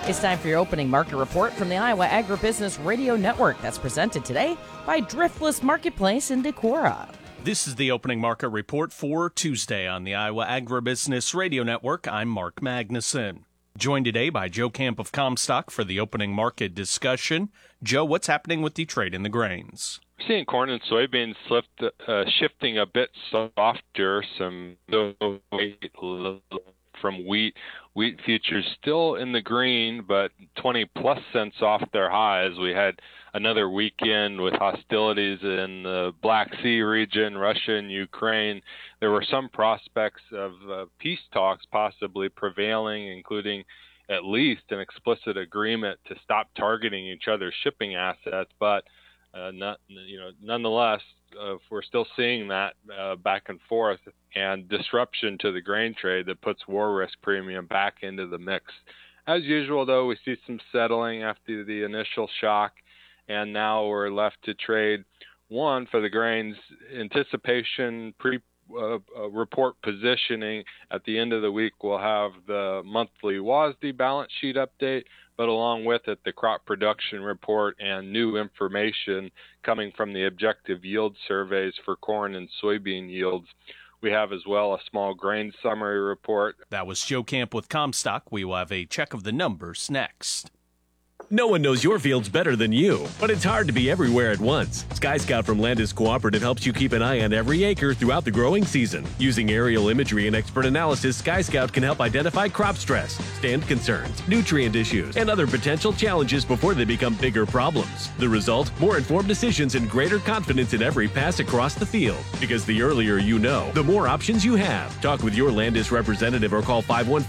It's time for your opening market report from the Iowa Agribusiness Radio Network that's presented today by Driftless Marketplace in Decorah. This is the opening market report for Tuesday on the Iowa Agribusiness Radio Network. I'm Mark Magnuson. Joined today by Joe Camp of Comstock for the opening market discussion. Joe, what's happening with the trade in the grains? We're seeing corn and soybeans shifting a bit softer, some weight from wheat. Wheat futures still in the green, but 20-plus cents off their highs. We had another weekend with hostilities in the Black Sea region, Russia and Ukraine. There were some prospects of peace talks possibly prevailing, including at least an explicit agreement to stop targeting each other's shipping assets. But nonetheless, we're still seeing that back and forth and disruption to the grain trade that puts war risk premium back into the mix. As usual, though, we see some settling after the initial shock, and now we're left to trade one for the grains anticipation report positioning. At the end of the week, we'll have the monthly WASDE balance sheet update, but along with it, the crop production report and new information coming from the objective yield surveys for corn and soybean yields. We have as well a small grain summary report. That was Joe Camp with Comstock. We will have a check of the numbers next. No one knows your fields better than you, but it's hard to be everywhere at once. Sky Scout from Landis Cooperative helps you keep an eye on every acre throughout the growing season. Using aerial imagery and expert analysis, Sky Scout can help identify crop stress, stand concerns, nutrient issues, and other potential challenges before they become bigger problems. The result? More informed decisions and greater confidence in every pass across the field. Because the earlier you know, the more options you have. Talk with your Landis representative or call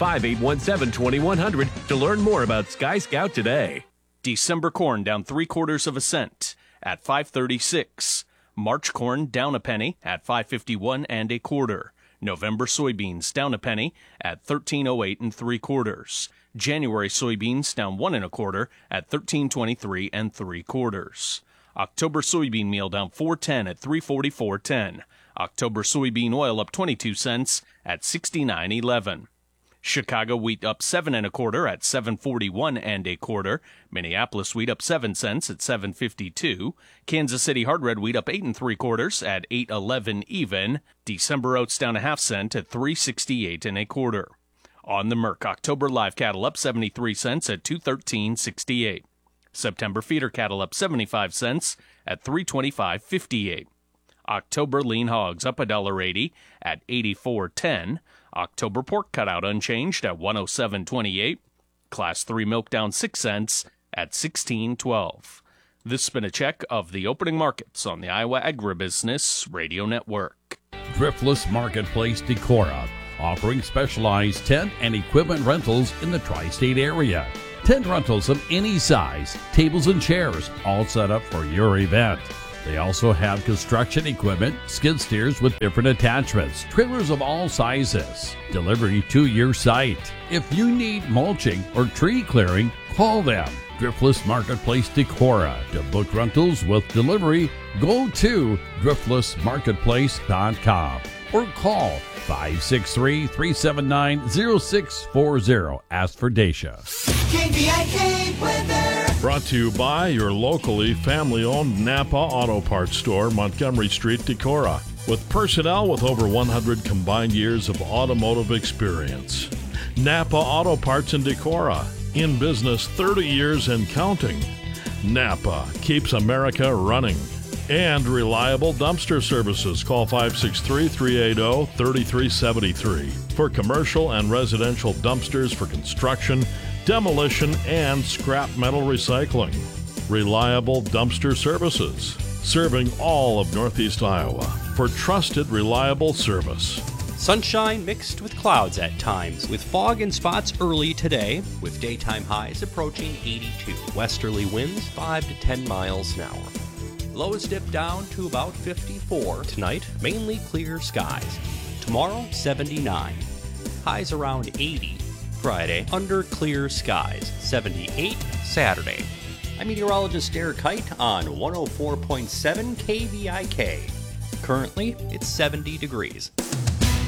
515-817-2100 to learn more about Sky Scout today. December corn down 3/4 cents at $5.36. March corn down a penny at $5.51 1/4. November soybeans down a penny at $13.08 3/4. January soybeans down 1 1/4 at $13.23 3/4. October soybean meal down 4.10 at $3.44.10. October soybean oil up 22 cents at $69.11. Chicago wheat up 7 1/4 at $7.41 1/4. Minneapolis wheat up 7 cents at $7.52. Kansas City hard red wheat up 8 3/4 at $8.11 even. December oats down a half cent at $3.68 1/4. On the Merc, October live cattle up 73 cents at $213.68. September feeder cattle up 75 cents at $325.58. October lean hogs up $1.80 at $84.10. October pork cutout unchanged at $107.28. Class 3 milk down 6 cents at $16.12. This has been a check of the opening markets on the Iowa Agribusiness Radio Network. Driftless Marketplace Decorah, offering specialized tent and equipment rentals in the tri-state area. Tent rentals of any size, tables and chairs, all set up for your event. They also have construction equipment, skid steers with different attachments, trailers of all sizes, delivery to your site. If you need mulching or tree clearing, call them. Driftless Marketplace Decorah. To book rentals with delivery, go to driftlessmarketplace.com or call 563-379-0640. Ask for Dacia. KVIK weather. Brought to you by your locally family-owned Napa Auto Parts store, Montgomery Street, Decorah, with personnel with over 100 combined years of automotive experience. Napa Auto Parts in Decorah, in business 30 years and counting. Napa keeps America running. And reliable dumpster services. Call 563-380-3373 for commercial and residential dumpsters for construction, demolition, and scrap metal recycling. Reliable dumpster services, serving all of Northeast Iowa for trusted, reliable service. Sunshine mixed with clouds at times, with fog and spots early today, with daytime highs approaching 82. Westerly winds 5 to 10 miles an hour. Lows dip down to about 54. Tonight, mainly clear skies. Tomorrow, 79. Highs around 80. Friday, under clear skies. 78 Saturday. I'm meteorologist Derek Kite on 104.7 KVIK. Currently, it's 70 degrees.